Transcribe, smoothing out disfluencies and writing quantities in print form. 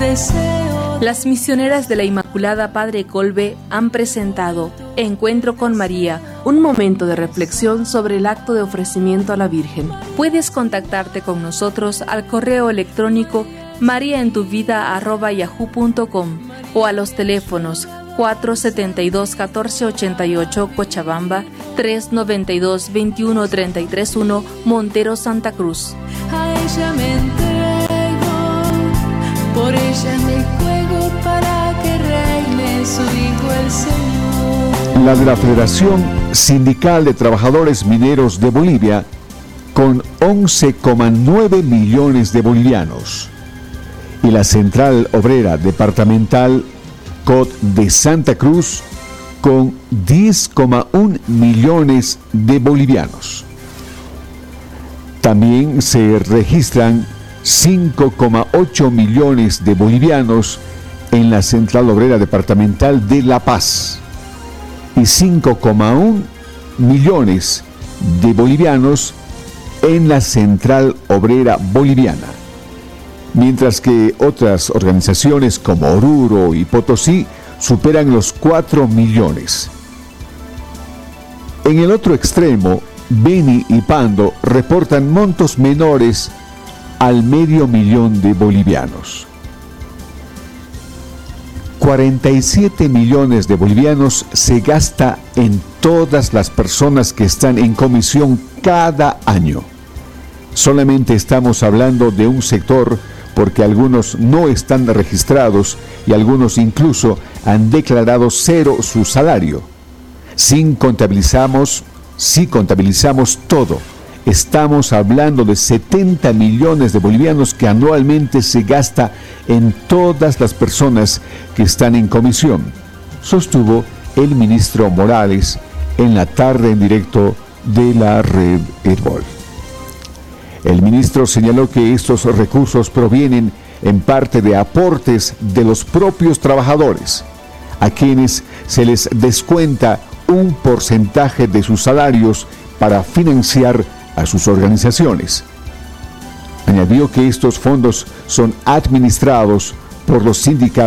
Las misioneras de la Inmaculada Padre Colbe han presentado Encuentro con María, un momento de reflexión sobre el acto de ofrecimiento a la Virgen. Puedes contactarte con nosotros al correo electrónico mariaentuvida@yahoo.com o a los teléfonos 472-1488 Cochabamba, 392-21331 Montero, Santa Cruz. A ella me entrego, por ella me juego para que reine su Hijo el Señor. La de la Federación Sindical de Trabajadores Mineros de Bolivia, con 11,9 millones de bolivianos. Y la Central Obrera Departamental COT de Santa Cruz, con 10,1 millones de bolivianos. También se registran 5,8 millones de bolivianos en la Central Obrera Departamental de La Paz y 5,1 millones de bolivianos en la Central Obrera Boliviana, mientras que otras organizaciones como Oruro y Potosí superan los 4 millones. En el otro extremo, Beni y Pando reportan montos menores al 500,000 de bolivianos. 47 millones de bolivianos se gasta en todas las personas que están en comisión cada año. Solamente estamos hablando de un sector porque algunos no están registrados y algunos incluso han declarado cero su salario. Si contabilizamos todo, estamos hablando de 70 millones de bolivianos que anualmente se gasta en todas las personas que están en comisión, sostuvo el ministro Morales en la tarde en directo de la red Herbol. El ministro señaló que estos recursos provienen en parte de aportes de los propios trabajadores, a quienes se les descuenta un porcentaje de sus salarios para financiar a sus organizaciones. Añadió que estos fondos son administrados por los sindicatos